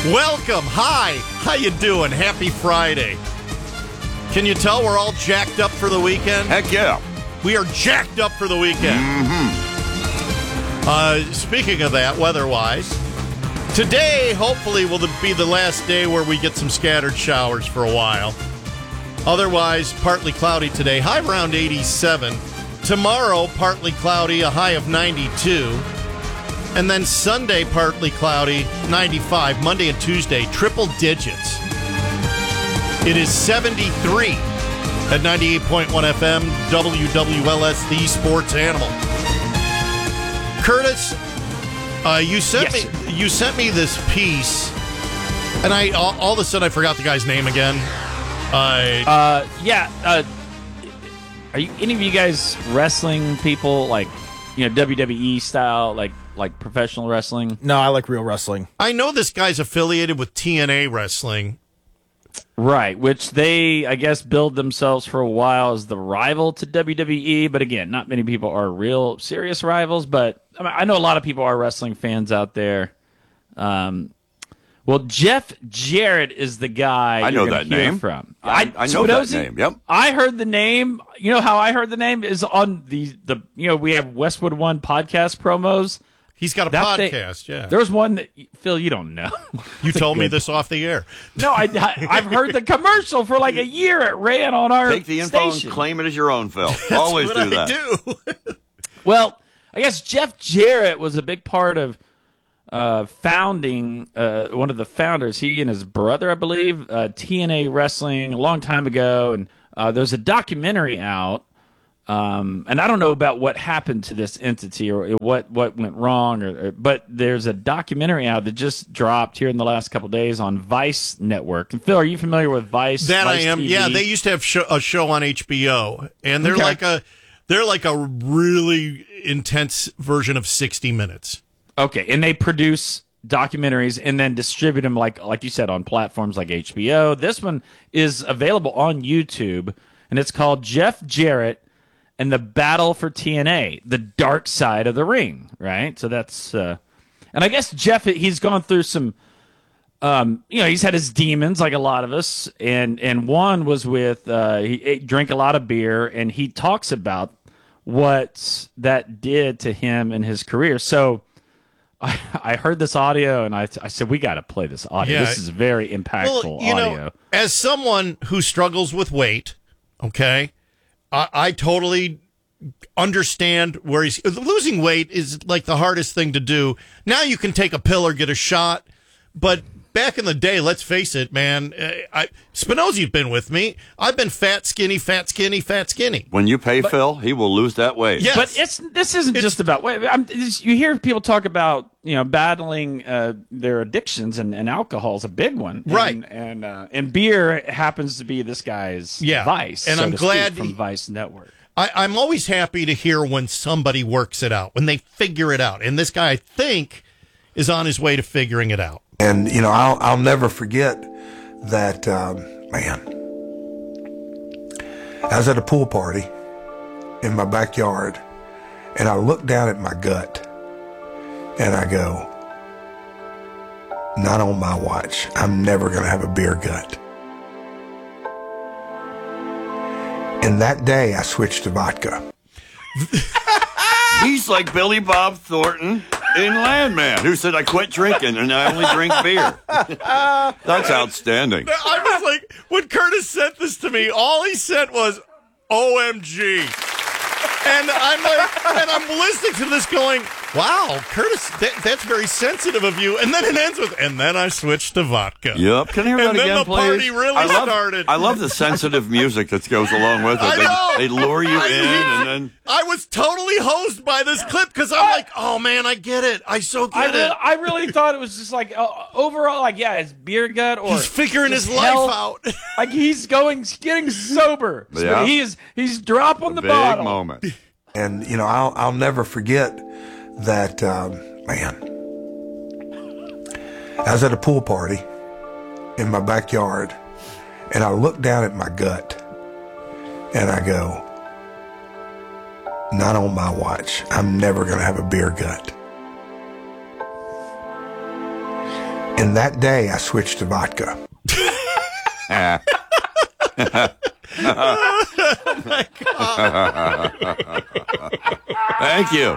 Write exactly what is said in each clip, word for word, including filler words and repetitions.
Welcome. Hi. How you doing? Happy Friday. Can you tell we're all jacked up for the weekend? Heck yeah. We are jacked up for the weekend. Mm-hmm. Uh, speaking of that, weather-wise, today hopefully will be the last day where we get some scattered showers for a while. Otherwise, partly cloudy today, high around eighty-seven. Tomorrow, partly cloudy, a high of ninety-two. And then Sunday, partly cloudy, ninety-five. Monday and Tuesday, triple digits. It is seventy-three at ninety-eight point one F M, W W L S, the sports animal. Curtis, uh, you sent yes. me you sent me this piece, and I all, all of a sudden I forgot the guy's name again. Uh, uh yeah. Uh, are you any of you guys wrestling people, like, you know, W W E style, like like professional wrestling? No, I like real wrestling. I know this guy's affiliated with T N A Wrestling. Right, which they, I guess, billed themselves for a while as the rival to W W E. But again, not many people are real serious rivals. But I mean, I know a lot of people are wrestling fans out there. Um, well, Jeff Jarrett is the guy I know you're that hear name. from. I, I know that name. Yep. I heard the name. You know how I heard the name is on the the. You know, we have Westwood One podcast promos. He's got a That podcast, thing, yeah. There was one that, Phil, you don't know. You told me this off the air. No, I, I, I've heard the commercial for like a year. It ran on our Take the info station. and claim it as your own, Phil. Always That's do what I that. do. Well, I guess Jeff Jarrett was a big part of uh, founding, uh, one of the founders, he and his brother, I believe, uh, T N A Wrestling a long time ago. And uh, there's a documentary out. Um, and I don't know about what happened to this entity or what, what went wrong, or, or but there's a documentary out that just dropped here in the last couple of days on Vice Network. And Phil, are you familiar with Vice? That Vice I am. T V? Yeah, they used to have show, a show on H B O, and they're Okay. like a they're like a really intense version of sixty minutes. Okay, and they produce documentaries and then distribute them, like like you said, on platforms like H B O. This one is available on YouTube, and it's called Jeff Jarrett and the Battle for T N A, the Dark Side of the Ring, right? So that's, uh, and I guess Jeff, he's gone through some, um, you know, he's had his demons like a lot of us, and and one was with, uh, he ate, drank a lot of beer, and he talks about what that did to him in his career. So I, I heard this audio, and I, I said, we got to play this audio. Yeah. This is very impactful Well, you audio. know, as someone who struggles with weight, okay, I, I totally understand where he's losing weight is like the hardest thing to do. Now you can take a pill or get a shot, but back in the day, let's face it, man. I, Spinozzi's been with me. I've been fat, skinny, fat, skinny, fat, skinny. When you pay Phil, he will lose that weight. Yes. But it's this isn't It's- just about weight. I'm, it's, you hear people talk about, you know, battling uh, their addictions, and, and alcohol is a big one, Right. And and, uh, and beer happens to be this guy's Yeah. vice, And so I'm to glad speak, from he- Vice Network. I, I'm always happy to hear when somebody works it out, when they figure it out. And this guy, I think, is on his way to figuring it out. And, you know, I'll, I'll never forget that, um, man, I was at a pool party in my backyard, and I looked down at my gut, and I go, not on my watch. I'm never going to have a beer gut. And that day, I switched to vodka. He's like Billy Bob Thornton in Landman, who said, I quit drinking and I only drink beer. That's outstanding. I was like, when Curtis sent this to me, all he sent was O M G. And I'm like, and I'm listening to this going, wow, Curtis, that, that's very sensitive of you. And then it ends with, and then I switched to vodka. Yep. Can you hear And that then again, the please? party really I love, started. I love the sensitive music that goes along with it. I They, know. they lure you I in, know. and then I was totally hosed by this clip because I'm like, oh man, I get it. I so I, get re- it. I really thought it was just like uh, overall, like, yeah, it's beer gut, or He's figuring just his life health. out. Like he's going, he's getting sober. So Yeah. he is, he's dropping the big bottle. moment. And, you know, I'll, I'll never forget that, um, man, I was at a pool party in my backyard, and I looked down at my gut, and I go, not on my watch. I'm never going to have a beer gut. And that day, I switched to vodka. Oh my God. Thank you.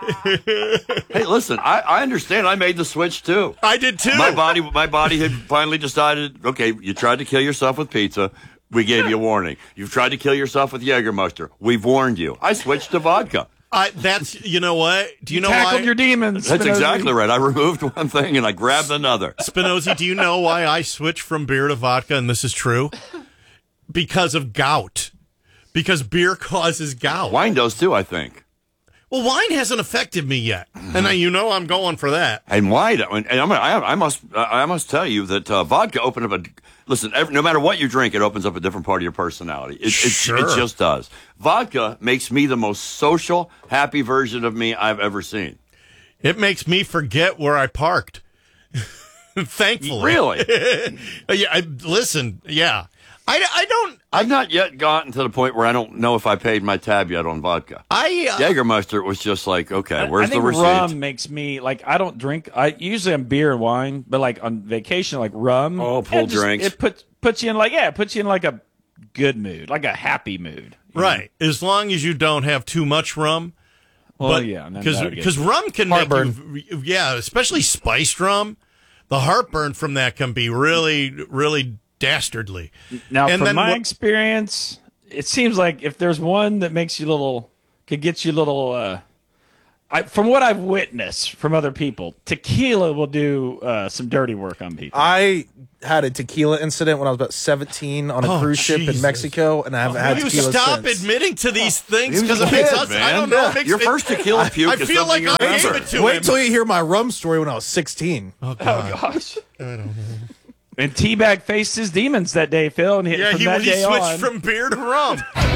Hey, listen, I, I understand. I made the switch too. I did too. My body, my body had finally decided. Okay, you tried to kill yourself with pizza. We gave you a warning. You've tried to kill yourself with Jägermeister. We've warned you. I switched to vodka. I, that's, you know what? Do you, You know tackled why? your demons. That's Spinozzi. exactly right. I removed one thing and I grabbed another. Spinozzi, do you know why I switched from beer to vodka? And this is true. Because of gout. Because beer causes gout. Wine does too, I think. Well, wine hasn't affected me yet, and I, you know I'm going for that. And wine, and I'm, I, I must, I must tell you that uh, vodka opened up a. Listen, every, no matter what you drink, it opens up a different part of your personality. It, it, Sure. it just does. Vodka makes me the most social, happy version of me I've ever seen. It makes me forget where I parked. Thankfully, Really? yeah. I, listen, yeah. I, I don't. I've not yet gotten to the point where I don't know if I paid my tab yet on vodka. I uh, Jägermeister was just like, okay, where's I think the receipt? rum makes me like I don't drink. I usually I'm beer and wine, but like on vacation, like rum. Oh, pull it just- drinks. It puts puts you in like yeah, it puts you in like a good mood, like a happy mood. you know? right. As long as you don't have too much rum. Well, but, yeah, and then because that would get- because rum can Heartburn. make you, yeah, especially spiced rum. The heartburn from that can be really, really dastardly. Now, And from then my what- experience, it seems like if there's one that makes you little, could get you little. Uh, I, from what I've witnessed from other people, tequila will do uh, some dirty work on people. I had a tequila incident when I was about seventeen on a Oh, cruise ship Jesus. in Mexico, and I haven't had you tequila stop since. admitting to these things He was because a it makes kid, us. man. I don't know. It makes Your me- first tequila puke I is feel like something I you gave remember. it to Wait him. till you hear my rum story when I was sixteen. Oh, Oh God. gosh! I don't know. And Teabag faced his demons that day, Phil, and he, Yeah, from he, that he day switched on, from beer to rum.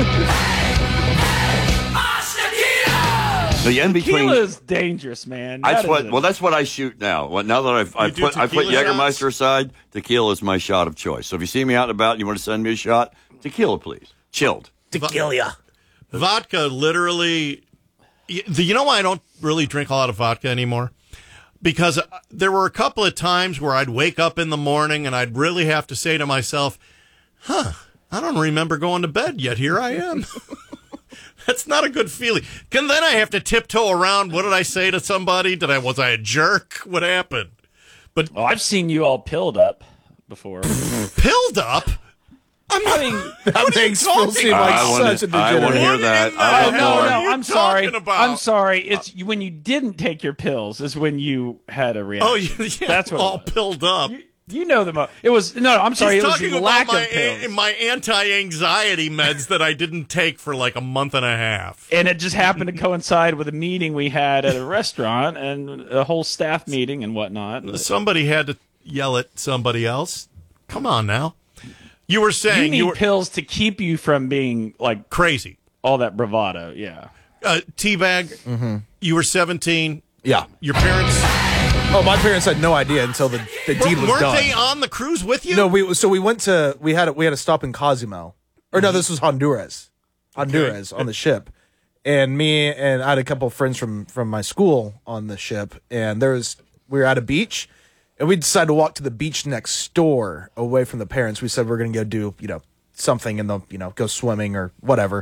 The in between. tequila is dangerous, man. That's That what. is a- Well, that's what I shoot now. Well, now that I've, I've do put I put tequila Jägermeister shots? aside, tequila is my shot of choice. So if you see me out and about and you want to send me a shot, tequila, please, chilled. Tequila. Vodka literally. You you know why I don't really drink a lot of vodka anymore? Because there were a couple of times where I'd wake up in the morning and I'd really have to say to myself, huh, I don't remember going to bed yet. Here I am. That's not a good feeling. And then I have to tiptoe around. What did I say to somebody? Did I was I a jerk? What happened? But Well, I've seen you all pilled up before. pilled up? I'm not. I mean, That makes Phil seem like I wanna- such a I wanna degenerate. hear What that. in I the Oh, don't no, hell know. are no, you I'm sorry. talking about? I'm sorry. It's when you didn't take your pills is when you had a reaction. Oh, yeah, That's what it all was. pilled up. You, you know them. all. It was no. I'm sorry. He's it was talking the about lack my of pills, my anti-anxiety meds that I didn't take for like a month and a half. and it just happened to coincide with a meeting we had at a restaurant and a whole staff meeting and whatnot. Somebody had to yell at somebody else. Come on now. You were You saying need you, were pills to keep you from being like crazy. all that bravado. Yeah. Uh, Teabag, Mm-hmm. you were seventeen. Yeah. Your parents Oh, my parents had no idea until the, the deed was weren't done. they on the cruise with you? No, we so we went to we had a, we had a stop in Cozumel, or no, this was Honduras, Honduras on the ship, and me and I had a couple of friends from from my school on the ship, and there was we were at a beach, and we decided to walk to the beach next door away from the parents. We said we're gonna go do you know something in the you know go swimming or whatever,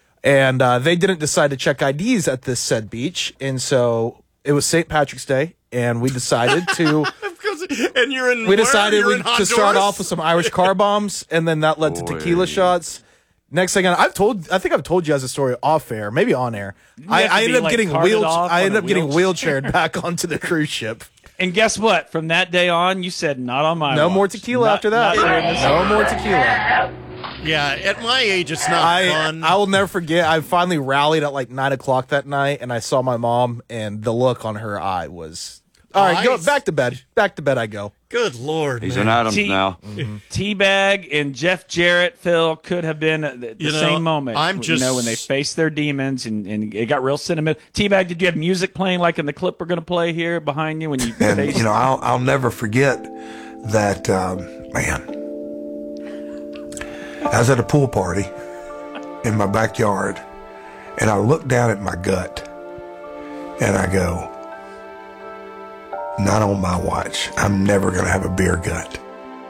and uh, they didn't decide to check I Ds at this said beach, and so it was Saint Patrick's Day, and we decided to. and you're in. We where? decided You're we, in to start Honduras? off with some Irish car bombs, and then that led to Boy. tequila shots. Next thing I know, I've told, I think I've told you guys a story off air, maybe on air. I, have to I be, ended up like, getting carted wheel, off I on ended a up getting wheelchair? wheelchaired back onto the cruise ship. And guess what? From that day on, you said not on my. No watch. more tequila Not- after that. not during this- No more tequila. Yeah, at my age, it's not I fun. I will never forget. I finally rallied at like nine o'clock that night, and I saw my mom, and the look on her eye was. All right, go Eyes? back to bed. Back to bed I go. Good Lord, He's man. in Adams T- now. Teabag and Jeff Jarrett, Phil, could have been at the, the You know, same moment. I'm you just- know, when they faced their demons and, and it got real sentimental. Teabag, did you have music playing like in the clip we're going to play here behind you when you And, faced? you know, I'll, I'll never forget that, um, man, I was at a pool party in my backyard, and I looked down at my gut, and I go, Not on my watch. I'm never going to have a beer gut.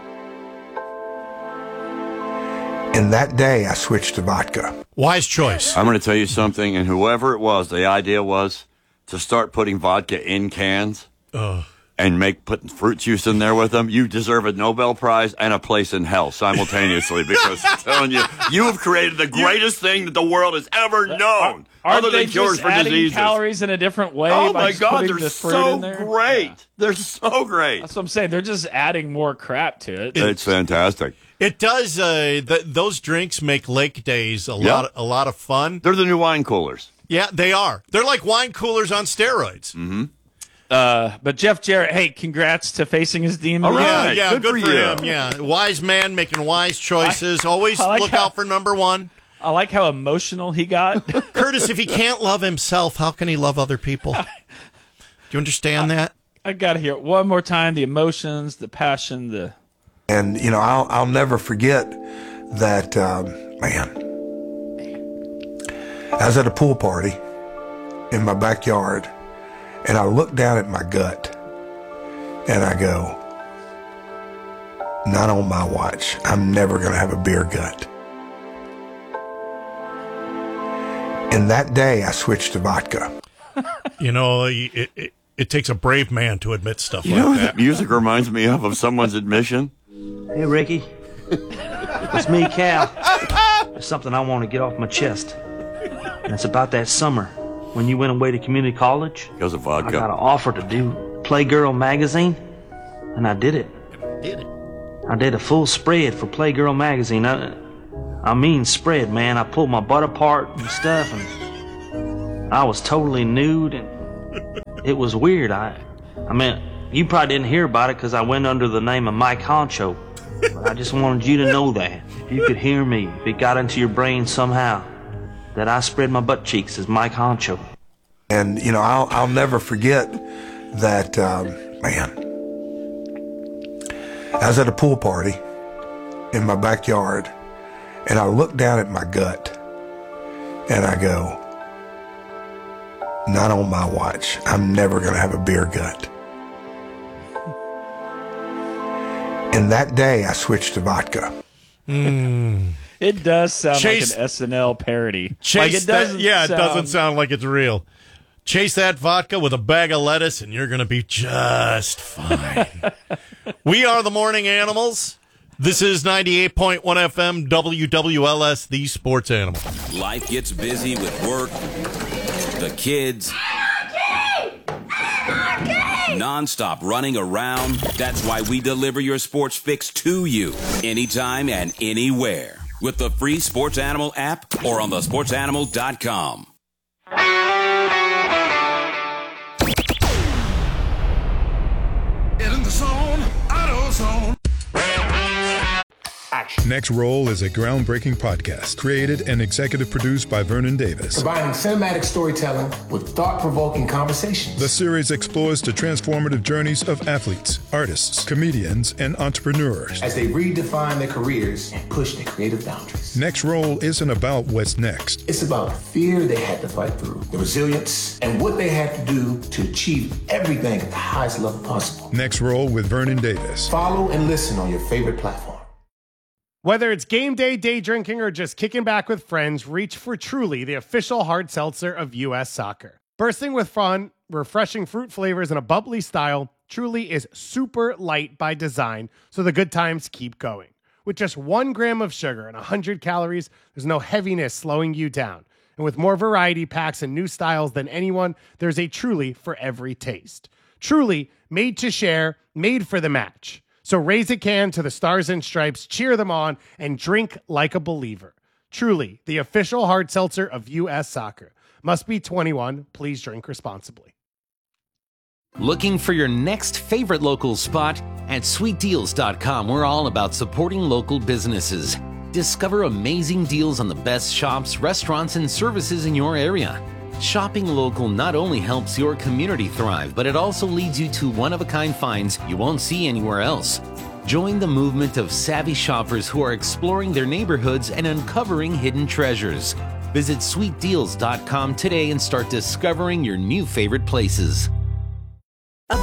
And that day, I switched to vodka. Wise choice. I'm going to tell you something, and whoever it was, the idea was to start putting vodka in cans Ugh. and make putting fruit juice in there with them. You deserve a Nobel Prize and a place in hell simultaneously, because I'm telling you, you have created the greatest thing that the world has ever known, Aren't other they than cures just for adding diseases. calories in a different way? Oh by my just God, putting they're the fruit so in there? great. Yeah. They're so great. That's what I'm saying. They're just adding more crap to it. It's fantastic. It does. Uh, th- those drinks make lake days a Yeah. lot, a lot of fun. They're the new wine coolers. Yeah, they are. They're like wine coolers on steroids. Mm-hmm. Uh, but Jeff Jarrett, hey, congrats to facing his demon. All Yeah, right, yeah, good good, for for, you. him. Yeah, wise man making wise choices. Always I like look how- out for number one. I like how emotional he got. Curtis, if he can't love himself, how can he love other people? Do you understand that? I got to hear it one more time. The emotions, the passion, the And, you know, I'll, I'll never forget that, um, man, I was at a pool party in my backyard, and I looked down at my gut, and I go, not on my watch. I'm never going to have a beer gut. And that day, I switched to vodka. You know, it, it, it takes a brave man to admit stuff You like know what that. that music reminds me of, of someone's admission? Hey, Ricky. It's me, Cal. There's something I want to get off my chest. And it's about that summer when you went away to community college. Because of I got an vodka. offer to do Playgirl magazine, and I did it. Did it? I did a full spread for Playgirl magazine. I, I mean spread, man. I pulled my butt apart and stuff, and I was totally nude, and it was weird. I, I mean, you probably didn't hear about it because I went under the name of Mike Honcho. But I just wanted you to know that. If you could hear me, if it got into your brain somehow, that I spread my butt cheeks as Mike Honcho. And, you know, I'll, I'll never forget that, um, man, I was at a pool party in my backyard, and I looked down at my gut, and I go, not on my watch. I'm never going to have a beer gut. And that day, I switched to vodka. it does sound Chase- like an S N L parody. Chase like it that- doesn't. yeah, it sound, doesn't sound like it's real. Chase that vodka with a bag of lettuce, and you're going to be just fine. We are the Morning Animals. This is ninety-eight point one F M W W L S, the Sports Animal. Life gets busy with work, the kids, non-stop running around. That's why we deliver your sports fix to you anytime and anywhere with the free Sports Animal app or on the sports animal dot com. In the zone, auto zone. Next Roll is a groundbreaking podcast created and executive produced by Vernon Davis. Combining cinematic storytelling with thought-provoking conversations. The series explores the transformative journeys of athletes, artists, comedians, and entrepreneurs. As they redefine their careers and push their creative boundaries. Next Roll isn't about what's next. It's about the fear they had to fight through, the resilience, and what they had to do to achieve everything at the highest level possible. Next Roll with Vernon Davis. Follow and listen on your favorite platform. Whether it's game day, day drinking, or just kicking back with friends, reach for Truly, the official hard seltzer of U S Soccer. Bursting with fun, refreshing fruit flavors, and a bubbly style, Truly is super light by design, so the good times keep going. With just one gram of sugar and one hundred calories, there's no heaviness slowing you down. And with more variety packs and new styles than anyone, there's a Truly for every taste. Truly, made to share, made for the match. So raise a can to the Stars and Stripes, cheer them on, and drink like a believer. Truly, the official hard seltzer of U S Soccer. Must be twenty-one. Please drink responsibly. Looking for your next favorite local spot? At sweet deals dot com, we're all about supporting local businesses. Discover amazing deals on the best shops, restaurants, and services in your area. Shopping local not only helps your community thrive, but it also leads you to one-of-a-kind finds you won't see anywhere else. Join the movement of savvy shoppers who are exploring their neighborhoods and uncovering hidden treasures. Visit sweet deals dot com today and start discovering your new favorite places. A better life.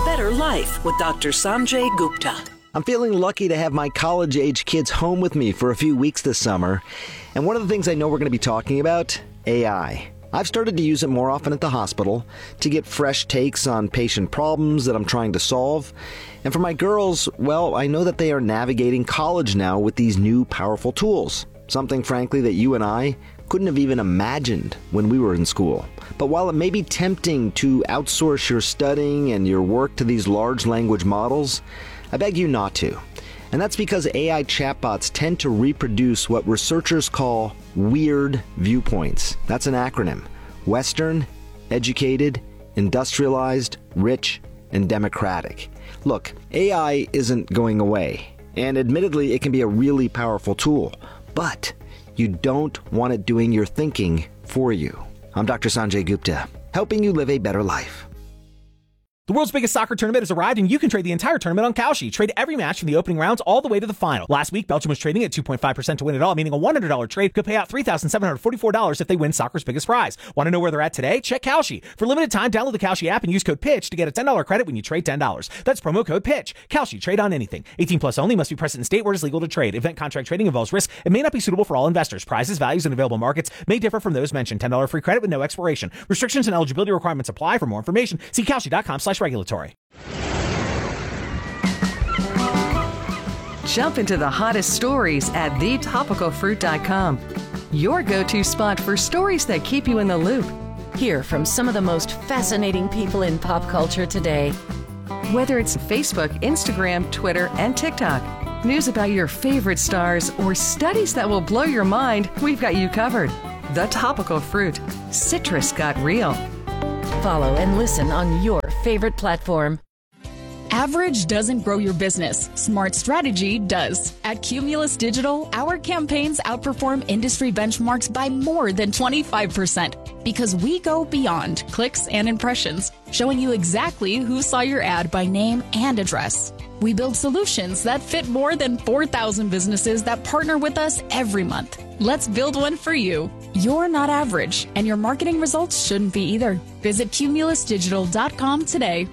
life with Doctor Sanjay Gupta. I'm feeling lucky to have my college-age kids home with me for a few weeks this summer. And one of the things I know we're going to be talking about, A I. I've started to use it more often at the hospital to get fresh takes on patient problems that I'm trying to solve. And for my girls, well, I know that they are navigating college now with these new powerful tools. Something, frankly, that you and I couldn't have even imagined when we were in school. But while it may be tempting to outsource your studying and your work to these large language models, I beg you not to. And that's because A I chatbots tend to reproduce what researchers call weird viewpoints. That's an acronym. Western, educated, industrialized, rich, and democratic. Look, A I isn't going away. And admittedly, it can be a really powerful tool. But you don't want it doing your thinking for you. I'm Doctor Sanjay Gupta, helping you live a better life. The world's biggest soccer tournament has arrived, and you can trade the entire tournament on Kalshi. Trade every match from the opening rounds all the way to the final. Last week, Belgium was trading at two point five percent to win it all, meaning a one hundred dollars trade could pay out three thousand seven hundred forty-four dollars if they win soccer's biggest prize. Want to know where they're at today? Check Kalshi. For limited time, download the Kalshi app and use code PITCH to get a ten dollars credit when you trade ten dollars. That's promo code PITCH. Kalshi, trade on anything. eighteen plus only, must be present in state where it is legal to trade. Event contract trading involves risk and may not be suitable for all investors. Prizes, values, and available markets may differ from those mentioned. ten dollars free credit with no expiration. Restrictions and eligibility requirements apply. For more information, see kalshi.com slash regulatory. Jump into the hottest stories at the topical fruit dot com. Your go-to spot for stories that keep you in the loop. Hear from some of the most fascinating people in pop culture today. Whether it's Facebook, Instagram, Twitter, and TikTok, news about your favorite stars, or studies that will blow your mind, we've got you covered. The Topical Fruit. Citrus got real. Follow and listen on your favorite platform. Average doesn't grow your business. Smart strategy does. At Cumulus Digital, our campaigns outperform industry benchmarks by more than twenty-five percent because we go beyond clicks and impressions, showing you exactly who saw your ad by name and address. We build solutions that fit more than four thousand businesses that partner with us every month. Let's build one for you. You're not average, and your marketing results shouldn't be either. Visit cumulus digital dot com today.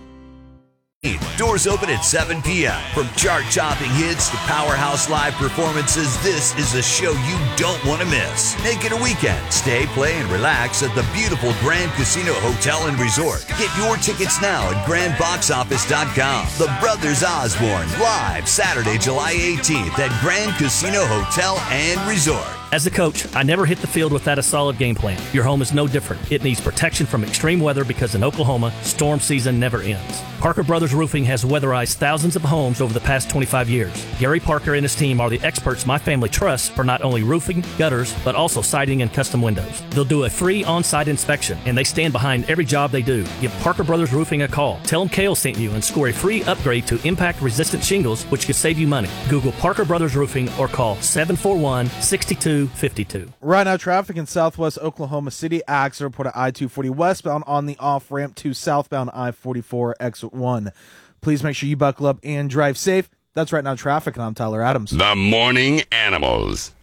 Doors open at seven p.m. From chart-topping hits to powerhouse live performances, this is a show you don't want to miss. Make it a weekend. Stay, play, and relax at the beautiful Grand Casino Hotel and Resort. Get your tickets now at grand box office dot com. The Brothers Osborne, live Saturday, July eighteenth at Grand Casino Hotel and Resort. As a coach, I never hit the field without a solid game plan. Your home is no different. It needs protection from extreme weather because in Oklahoma, storm season never ends. Parker Brothers Roofing has weatherized thousands of homes over the past twenty-five years. Gary Parker and his team are the experts my family trusts for not only roofing, gutters, but also siding and custom windows. They'll do a free on-site inspection, and they stand behind every job they do. Give Parker Brothers Roofing a call. Tell them Kale sent you and score a free upgrade to impact-resistant shingles, which could save you money. Google Parker Brothers Roofing or call seven four one, six two five two. Right now, traffic in southwest Oklahoma City. Accident report at I two forty westbound on the off-ramp to southbound I forty-four exit one. Please make sure you buckle up and drive safe. That's Right Now Traffic, and I'm Tyler Adams. The Morning Animals.